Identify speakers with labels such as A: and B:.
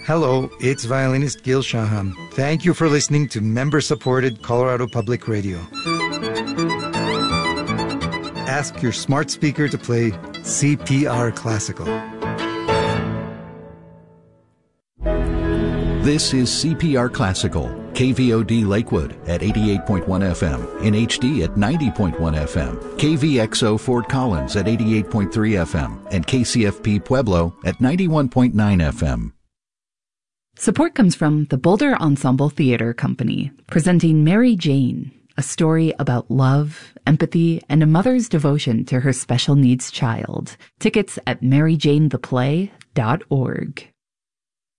A: Hello, it's violinist Gil Shaham. Thank you for listening to member-supported Colorado Public Radio. Ask your smart speaker to play CPR Classical.
B: This is CPR Classical, KVOD Lakewood at 88.1 FM, in HD at 90.1 FM, KVXO Fort Collins at 88.3 FM, and KCFP Pueblo at 91.9 FM.
C: Support comes from the Boulder Ensemble Theater Company, presenting Mary Jane, a story about love, empathy, and a mother's devotion to her special needs child. Tickets at maryjanetheplay.org.